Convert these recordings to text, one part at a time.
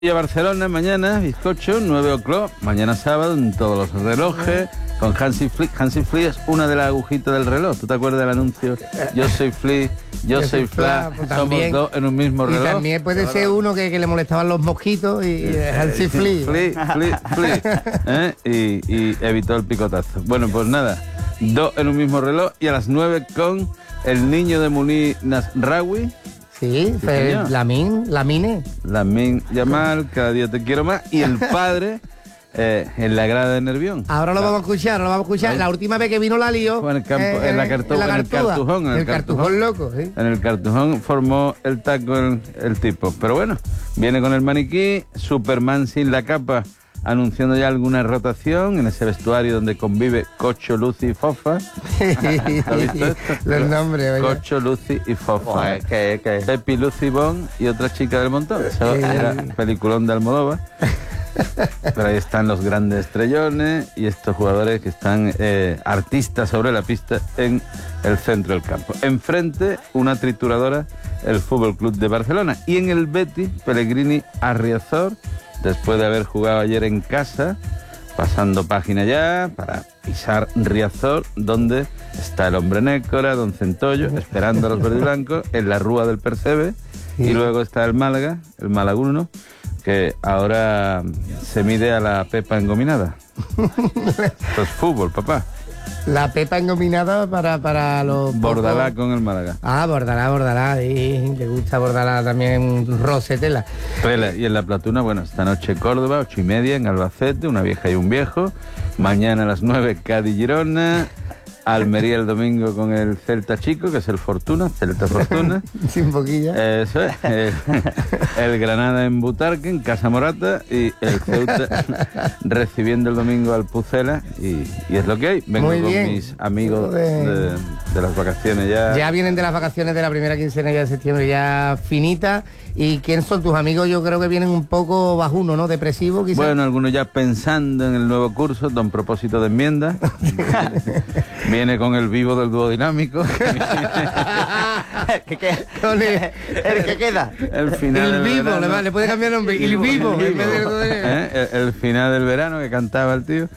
Y a Barcelona mañana, bizcocho, 9 o'clock, mañana sábado, en todos los relojes, con Hansi Flick. Hansi Flick es una de las agujitas del reloj. ¿Tú te acuerdas del anuncio? Yo soy Flick, yo soy Fla, pues somos dos en un mismo reloj. Y también puede ser uno que le molestaban los mosquitos y Hansi Flick. Flick. Y evitó el picotazo. Bueno, pues nada, dos en un mismo reloj y a las 9 con el niño de Munir Nasraoui. Sí, Lamine Yamal, cada día te quiero más. Y el padre en la grada de Nervión. Ahora lo vamos a escuchar, La última vez que vino la lío. En el campo, en el Cartujón loco, ¿sí? En el Cartujón formó el taco el tipo. Pero bueno, viene con el maniquí, Superman sin la capa, anunciando ya alguna rotación en ese vestuario donde convive Cocho, Lucy y Fofa. ¿Has visto esto? Los nombres, oye. Cocho, Lucy y Fofa. Pepi, Lucy, Bon y otra chica del montón. Eso era peliculón de Almodóvar. Pero ahí están los grandes estrellones y estos jugadores que están artistas sobre la pista en el centro del campo. Enfrente, una trituradora, el Fútbol Club de Barcelona. Y en el Betis, Pellegrini a Riazor, después de haber jugado ayer en casa, pasando página ya para pisar Riazor, donde está el hombre nécora, don Centollo, esperando a los verdiblancos en la rúa del Percebe. Sí. Y luego está el Málaga, el Malaguno, que ahora se mide a la Pepa engominada. Esto es fútbol, papá. La Pepa engominada para los... Bordalá pocos... con el Málaga. Ah, Bordalá. Sí, le gusta Bordalá también, Rosetela. Y en la Platuna, bueno, esta noche Córdoba, 8:30 en Albacete, una vieja y un viejo. Mañana a las 9, Cádiz-Girona. Almería el domingo con el Celta Chico, que es el Celta Fortuna. Sin boquilla. Eso es. El Granada en Butarque, en Casa Morata, y el Ceuta recibiendo el domingo al Pucela, y es lo que hay. Vengo con mis amigos de las vacaciones ya. Ya vienen de las vacaciones de la primera quincena de septiembre, ya finita. ¿Y quién son tus amigos? Yo creo que vienen un poco bajuno, ¿no? Depresivo, quizás. Bueno, algunos ya pensando en el nuevo curso, don propósito de enmienda. Viene con el vivo del dúo dinámico. El que queda. El final el vivo, le puede cambiar el nombre. El vivo. El final del verano que cantaba el tío.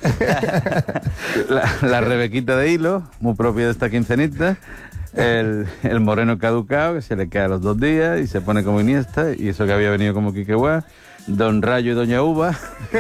La Rebequita de Hilo, muy propia de esta quincenita. El moreno caducado, que se le queda a los 2 días y se pone como Iniesta, y eso que había venido como Quiqueguá. Don Rayo y Doña Uva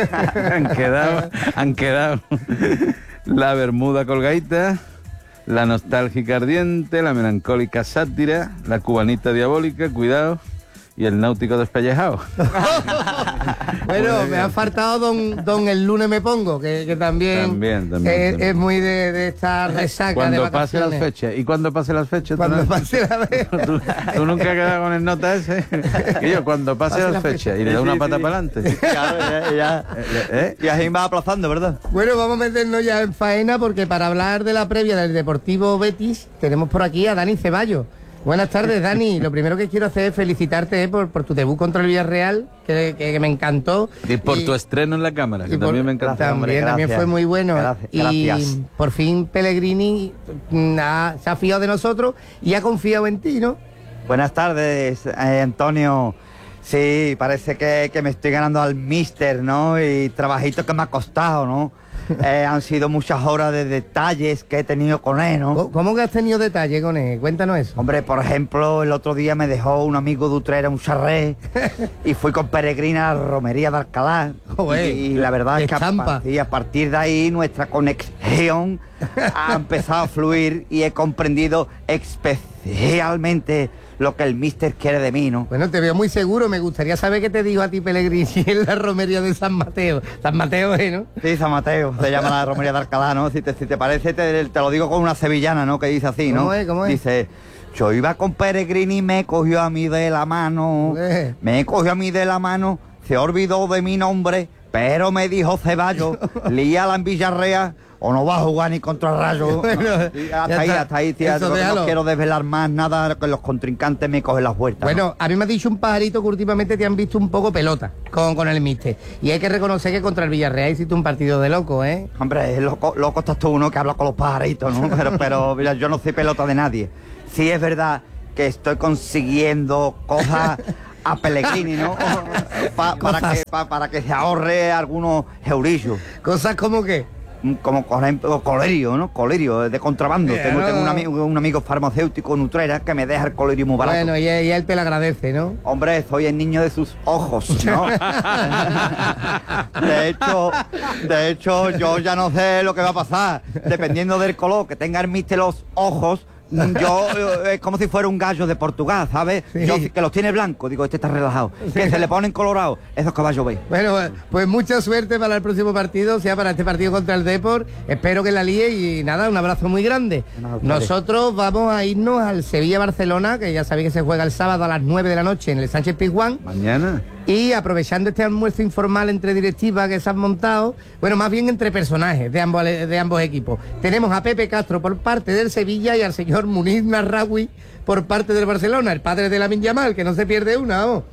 han quedado. La bermuda colgadita, la nostálgica ardiente, la melancólica sátira, la cubanita diabólica, cuidado, y el náutico despellejado. Bueno, me ha faltado don El lunes me pongo, que también es muy de esta resaca. Cuando pase las fechas. ¿Y cuando pase las fechas? Cuando pase la ¿Tú nunca has quedado con el nota ese? Y yo, cuando pase las fechas, y le da una pata para adelante. Y así va aplazando, ¿verdad? Bueno, vamos a meternos ya en faena, porque para hablar de la previa del Deportivo Betis tenemos por aquí a Dani Ceballos. Buenas tardes, Dani. Lo primero que quiero hacer es felicitarte por tu debut contra el Villarreal, que me encantó. Y por tu estreno en la cámara, que también me encantó. También fue muy bueno. Gracias. Y por fin Pellegrini se ha fiado de nosotros y ha confiado en ti, ¿no? Buenas tardes, Antonio. Sí, parece que me estoy ganando al míster, ¿no? Y trabajito que me ha costado, ¿no? Han sido muchas horas de detalles que he tenido con él, ¿no? ¿Cómo que has tenido detalle con él? Cuéntanos eso. Hombre, por ejemplo, el otro día me dejó un amigo de Utrera un charré y fui con Peregrina a la romería de Alcalá. Y la verdad es que a partir de ahí nuestra conexión ha empezado a fluir y he comprendido especialmente lo que el míster quiere de mí, ¿no? Bueno, te veo muy seguro. Me gustaría saber qué te dijo a ti Pellegrini en la romería de San Mateo. San Mateo, ¿no? Sí, San Mateo. Se llama la romería de Alcalá, ¿no? Si te parece, te lo digo con una sevillana, ¿no? Que dice así, ¿no? ¿Cómo es? Dice: yo iba con Pellegrini y me cogió a mí de la mano. Me cogió a mí de la mano, se olvidó de mi nombre, pero me dijo Ceballos, líala en Villarreal o no va a jugar ni contra Rayo. Bueno, hasta ahí, tía. No quiero desvelar más nada, que los contrincantes me cogen las vueltas. Bueno, ¿no? A mí me ha dicho un pajarito que últimamente te han visto un poco pelota con el míster. Y hay que reconocer que contra el Villarreal hiciste un partido de loco, ¿eh? Hombre, loco estás tú, ¿no? Que habla con los pajaritos, ¿no? Pero mira, yo no soy pelota de nadie. Sí es verdad que estoy consiguiendo cosas a Pellegrini, ¿no? Para que se ahorre algunos eurillos. Cosas como que... Como por ejemplo colerio, ¿no? Colerio de contrabando. Claro. Tengo un amigo farmacéutico Nutrera que me deja el colerio muy barato. Bueno, y él te lo agradece, ¿no? Hombre, soy el niño de sus ojos, ¿no? de hecho, yo ya no sé lo que va a pasar. Dependiendo del color que tenga el mister los ojos, yo es como si fuera un gallo de Portugal, ¿sabes? Sí. Yo, que los tiene blancos, digo, este está relajado. Que se le ponen colorados, esos caballos veis. Bueno, pues mucha suerte para el próximo partido, o sea, para este partido contra el Depor. Espero que la líe y nada, un abrazo muy grande. Nosotros vamos a irnos al Sevilla-Barcelona, que ya sabéis que se juega el sábado a las 9 de la noche en el Sánchez Pizjuán. Mañana. Y aprovechando este almuerzo informal entre directivas que se han montado, bueno, más bien entre personajes de ambos equipos. Tenemos a Pepe Castro por parte del Sevilla y al señor Muniz Narraoui por parte del Barcelona, el padre de Lamine Yamal, que no se pierde una, vamos.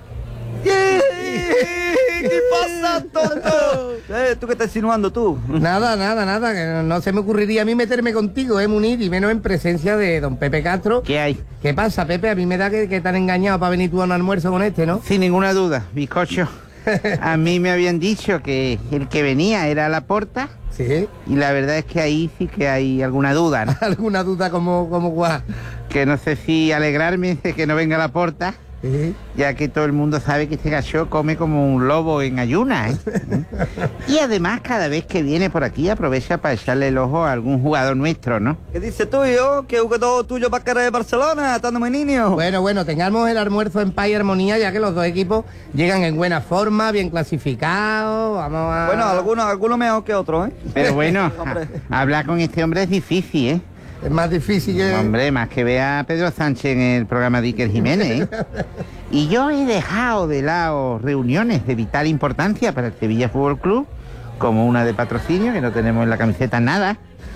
¿Qué pasa, tonto? ¿Tú qué estás insinuando tú? Nada, que no se me ocurriría a mí meterme contigo, Muniz, y menos en presencia de don Pepe Castro. ¿Qué hay? ¿Qué pasa, Pepe? A mí me da que te han engañado para venir tú a un almuerzo con este, ¿no? Sin ninguna duda, bizcocho. A mí me habían dicho que el que venía era Laporta Sí. y la verdad es que ahí sí que hay alguna duda, ¿no? ¿Alguna duda como guau? Que no sé si alegrarme de que no venga Laporta, Sí. ya que todo el mundo sabe que este gallo come como un lobo en ayunas, ¿eh? Y además cada vez que viene por aquí aprovecha para echarle el ojo a algún jugador nuestro, ¿no? ¿Qué dices tú, yo? ¿Qué jugador tuyo va a querer de Barcelona, estándome niño? Bueno, tengamos el almuerzo en paz y armonía, ya que los dos equipos llegan en buena forma, bien clasificados, vamos a... Bueno, algunos mejor que otros, ¿eh? Pero bueno, Hombre. hablar con este hombre es difícil, ¿eh? Es más difícil que... Hombre, más que vea a Pedro Sánchez en el programa de Iker Jiménez, ¿eh? Y yo he dejado de lado reuniones de vital importancia para el Sevilla Fútbol Club, como una de patrocinio, que no tenemos en la camiseta nada.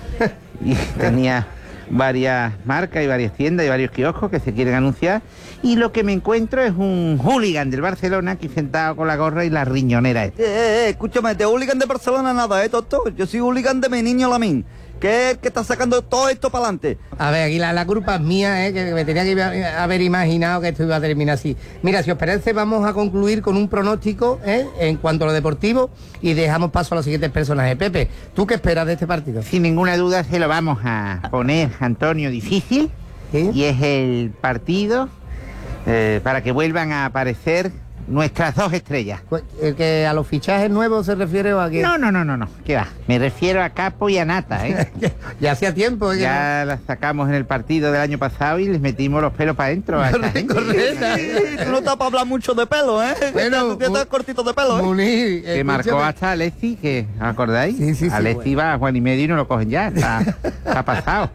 Y tenía varias marcas y varias tiendas y varios kioscos que se quieren anunciar. Y lo que me encuentro es un hooligan del Barcelona aquí sentado con la gorra y la riñonera. Escúchame, de hooligan de Barcelona nada, tonto? Yo soy hooligan de mi niño Lamine, que es el que está sacando todo esto para adelante. A ver, aquí la culpa es mía, que me tenía que haber imaginado que esto iba a terminar así. Mira, si os parece, vamos a concluir con un pronóstico en cuanto a lo deportivo y dejamos paso a los siguientes personajes. Pepe, ¿tú qué esperas de este partido? Sin ninguna duda se lo vamos a poner, Antonio, difícil. ¿Sí? Y es el partido para que vuelvan a aparecer nuestras dos estrellas. ¿El que a los fichajes nuevos se refiere o a qué? No, ¿qué va? Me refiero a Capo y a Nata, ¿eh? Ya hacía tiempo. ¿Eh? Ya las sacamos en el partido del año pasado y les metimos los pelos para adentro a esta gente. Tú no estás para hablar mucho de pelo, ¿eh? Bueno, tú estás cortito de pelo, ¿eh? Muniz, Que marcó hasta a Alexi, que ¿acordáis? Sí, Alexi va a Juan y medio y no lo cogen ya, está pasado.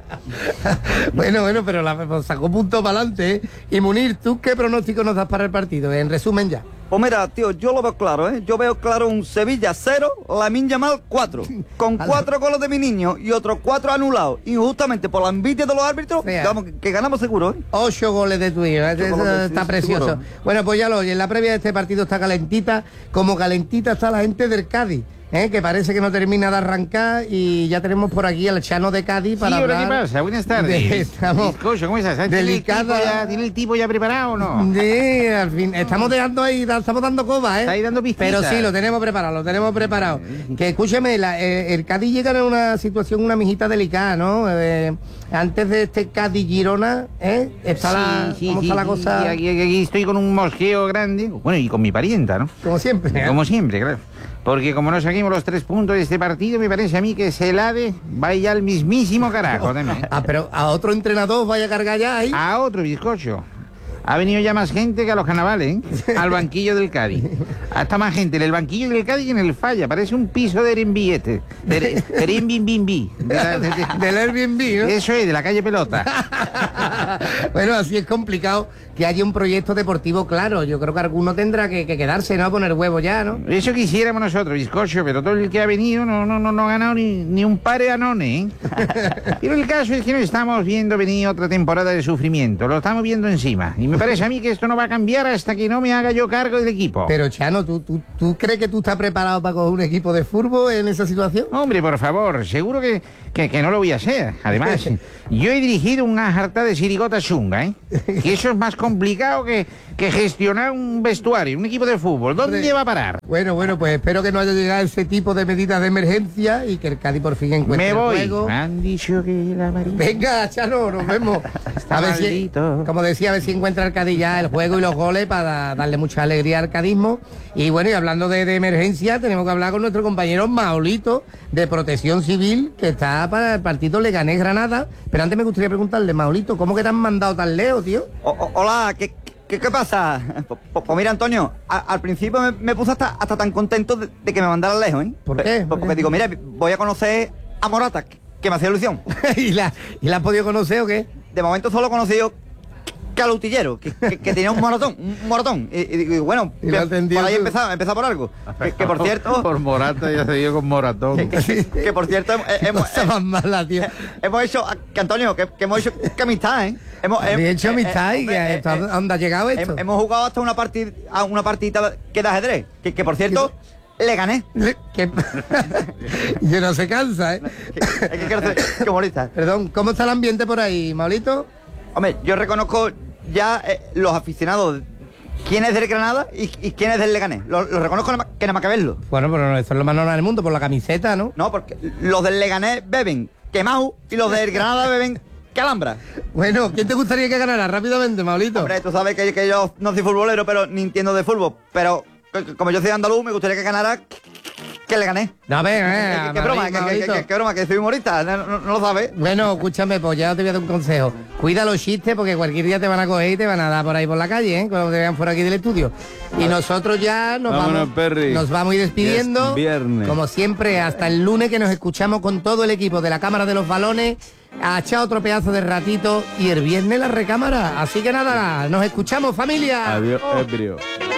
Bueno, pero pues sacó punto para adelante, ¿eh? Y Munir, ¿tú qué pronóstico nos das para el partido? En resumen ya. Pues mira, tío, yo lo veo claro, ¿eh? Yo veo claro un Sevilla 0, Lamine Yamal 4. Con 4 goles de mi niño y otros 4 anulados. Y justamente por la envidia de los árbitros, Fea. digamos que ganamos seguro, ¿eh? 8 goles de tu hijo, Ocho eso goles, sí, está sí, precioso. seguro. Bueno, pues ya lo oye, en la previa de este partido está calentita, como calentita está la gente del Cádiz, que parece que no termina de arrancar y ya tenemos por aquí al Chano de Cádiz para Sí, hola, ¿qué hablar. pasa? Buenas tardes. Estamos Bizcocho, ¿cómo estás? delicada. ¿Tiene el tipo ya preparado o no? Sí, al fin, estamos dejando ahí, estamos dando coba, Está ahí dando pistitas. Pero sí, lo tenemos preparado. Que escúcheme, el Cádiz llega en una situación, una mijita delicada, ¿no? Antes de este Cádiz-Girona, está ¿cómo está la cosa? Sí, aquí estoy con un mosqueo grande, bueno, y con mi parienta, ¿no? Como siempre. Como siempre, claro. Porque como no saquemos los 3 puntos de este partido, me parece a mí que ese Elade vaya al mismísimo carajo también. Pero a otro entrenador vaya a cargar ya ahí. A otro bizcocho. Ha venido ya más gente que a los carnavales, ¿eh? Al banquillo del Cádiz. Hasta más gente en el banquillo del Cádiz que en el Falla. Parece un piso de Airbnb este. De Airbnb. Del Airbnb, ¿no? Eso es, de la calle Pelota. Bueno, así es complicado que haya un proyecto deportivo claro. Yo creo que alguno tendrá que quedarse, ¿no? A poner huevos ya, ¿no? Eso quisiéramos nosotros, bizcocho, pero todo el que ha venido no ha ganado ni un par de anones, ¿eh? Pero el caso es que no estamos viendo venir otra temporada de sufrimiento. Lo estamos viendo encima. Y me parece a mí que esto no va a cambiar hasta que no me haga yo cargo del equipo. Pero Chano, ¿tú crees que tú estás preparado para coger un equipo de fútbol en esa situación? Hombre, por favor, seguro que no lo voy a hacer. Además, yo he dirigido una jarta de sirigota chunga, ¿eh? Que eso es más complicado que que gestionar un vestuario, un equipo de fútbol. ¿Dónde Hombre. va a parar? Bueno, pues espero que no haya llegado ese tipo de medidas de emergencia y que el Cádiz por fin encuentre Me el voy. juego. Me han dicho que la María... Venga, Chano, nos vemos. A ver si, maldito. como decía, a ver si encuentra el Cádiz ya el juego y los goles para darle mucha alegría al cadismo. Y bueno, y hablando de emergencia, tenemos que hablar con nuestro compañero Maolito de Protección Civil, que está para el partido Leganés-Granada. Pero antes me gustaría preguntarle, Maolito, ¿cómo que te han mandado tan lejos, tío? Hola, ¿qué pasa? Pues mira, Antonio, al principio me puse hasta tan contento de que me mandaran lejos, ¿eh? ¿Por qué? Porque digo, mira, voy a conocer a Morata, que me hacía ilusión. ¿Y la has podido conocer o qué? De momento solo he conocido que al utillero, que tenía un moratón. Y digo, bueno, Y lo ha atendido por ahí tú. empezar por algo. Que por cierto, Por Morata ya se dio con Moratón. que por cierto, Cosa más mala, tío. hemos hecho, que Antonio, que hemos hecho que amistad, ¿eh? Habéis hecho amistad y hombre, ¿a dónde ha llegado esto? hemos jugado hasta una partida que de ajedrez, que por cierto, le gané. Que yo no se cansa, ¿eh? Que humorista. Perdón, ¿cómo está el ambiente por ahí, Maulito? Hombre, yo reconozco ya los aficionados, quién es del Granada y quién es del Leganés. Lo reconozco que nada más que verlo. Bueno, pero no, eso es lo más normal del mundo, por la camiseta, ¿no? No, porque los del Leganés beben quemado y los del Granada beben calambra. Bueno, ¿quién te gustaría que ganara rápidamente, Maulito? Hombre, tú sabes que yo no soy futbolero, pero ni entiendo de fútbol. Pero como yo soy andaluz, me gustaría que ganara que le gané. No, a ver, Qué broma, Maulito. qué broma, que soy humorista, no lo sabes. Bueno, escúchame, pues ya te voy a dar un consejo. Cuida los chistes porque cualquier día te van a coger y te van a dar por ahí por la calle, ¿eh? Cuando te vean fuera aquí del estudio. Y nosotros ya Vámonos, Perry. nos vamos a ir despidiendo. Ya es viernes. Como siempre, hasta el lunes que nos escuchamos con todo el equipo de la Cámara de los Balones. A echar otro pedazo de ratito y el viernes la recámara. Así que nada, nos escuchamos, familia. Adiós, ebrio.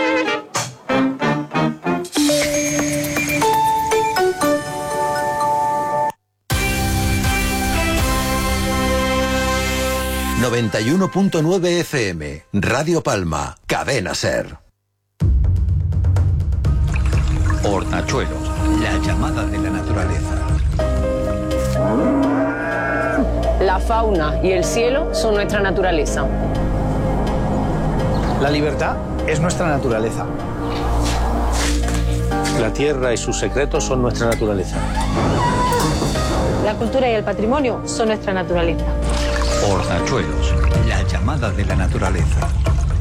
...91.9 FM... Radio Palma... Cadena Ser. Hortachuelos, la llamada de la naturaleza. La fauna y el cielo son nuestra naturaleza. La libertad es nuestra naturaleza. La tierra y sus secretos son nuestra naturaleza. La cultura y el patrimonio son nuestra naturaleza. Hortachuelos, la llamada de la naturaleza.